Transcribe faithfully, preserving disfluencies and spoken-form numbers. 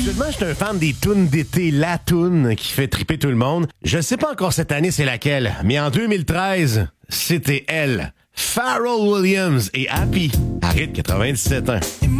Habituellement, je suis un fan des tunes d'été, la tune qui fait triper tout le monde. Je sais pas encore cette année c'est laquelle, mais en deux mille treize, c'était elle. Pharrell Williams et Happy à Rythme quatre-vingt-dix-sept ans.